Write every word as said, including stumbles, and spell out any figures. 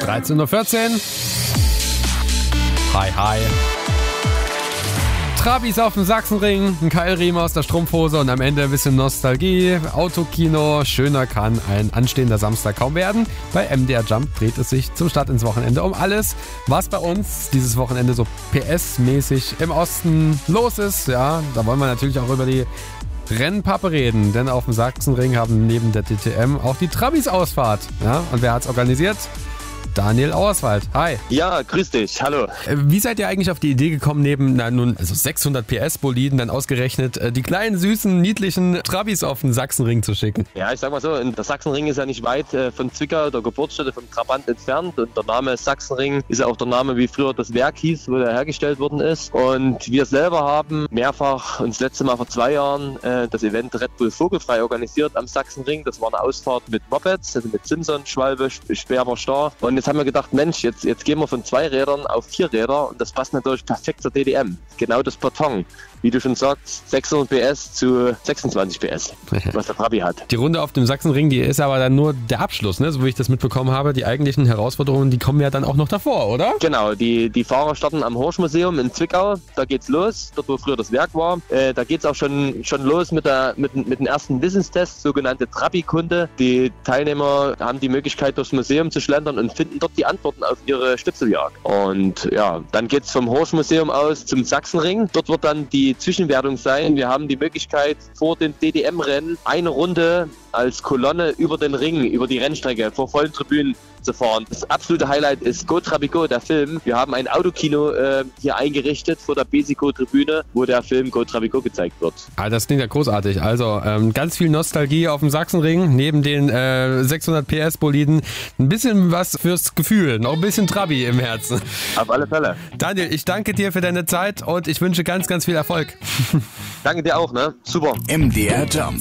dreizehn Uhr vierzehn. Hi, hi. Trabis auf dem Sachsenring, ein Keilriemen aus der Strumpfhose und am Ende ein bisschen Nostalgie. Autokino, schöner kann ein anstehender Samstag kaum werden. Bei M D R Jump dreht es sich zum Start ins Wochenende um alles, was bei uns dieses Wochenende so P S-mäßig im Osten los ist. Ja, da wollen wir natürlich auch über die Rennpappe reden, denn auf dem Sachsenring haben neben der D T M auch die Trabis Ausfahrt. Ja, und wer hat's organisiert? Daniel Auerswald. Hi. Ja, grüß dich. Hallo. Wie seid ihr eigentlich auf die Idee gekommen, neben na, nun also sechshundert P S Boliden dann ausgerechnet äh, die kleinen, süßen, niedlichen Trabis auf den Sachsenring zu schicken? Ja, ich sag mal so, der Sachsenring ist ja nicht weit äh, von Zwickau, der Geburtsstätte vom Trabant, entfernt. Und der Name Sachsenring ist ja auch der Name, wie früher das Werk hieß, wo der hergestellt worden ist. Und wir selber haben mehrfach, uns letzte Mal vor zwei Jahren, äh, das Event Red Bull Vogelfrei organisiert am Sachsenring. Das war eine Ausfahrt mit Mopeds, also mit Simson, Schwalbe, Sperber, Star. Und jetzt haben wir gedacht, Mensch, jetzt, jetzt gehen wir von zwei Rädern auf vier Räder und das passt natürlich perfekt zur D D M. Genau das Beton. Wie du schon sagst, sechshundert P S zu sechsundzwanzig P S, was der Trabi hat. Die Runde auf dem Sachsenring, die ist aber dann nur der Abschluss, ne? So wie ich das mitbekommen habe. Die eigentlichen Herausforderungen, die kommen ja dann auch noch davor, oder? Genau, die, die Fahrer starten am Horsch-Museum in Zwickau. Da geht's los, dort wo früher das Werk war. Äh, da geht's auch schon, schon los mit, der, mit, mit dem ersten Wissenstest, sogenannte Trabi-Kunde. Die Teilnehmer haben die Möglichkeit, durchs Museum zu schlendern und finden dort die Antworten auf ihre Schnitzeljagd. Und ja, dann geht's vom Horsch-Museum aus zum Sachsenring. Dort wird dann die Zwischenwertung sein. Wir haben die Möglichkeit, vor dem D D M-Rennen eine Runde als Kolonne über den Ring, über die Rennstrecke, vor vollen Tribünen zu fahren. Das absolute Highlight ist Go Trabigo, der Film. Wir haben ein Autokino äh, hier eingerichtet vor der Besico-Tribüne, wo der Film Go Trabigo gezeigt wird. Ah, das klingt ja großartig. Also ähm, ganz viel Nostalgie auf dem Sachsenring, neben den äh, sechshundert P S Boliden. Ein bisschen was fürs Gefühl, noch ein bisschen Trabi im Herzen. Auf alle Fälle. Daniel, ich danke dir für deine Zeit und ich wünsche ganz, ganz viel Erfolg. Danke dir auch, ne? Super. M D R Jump.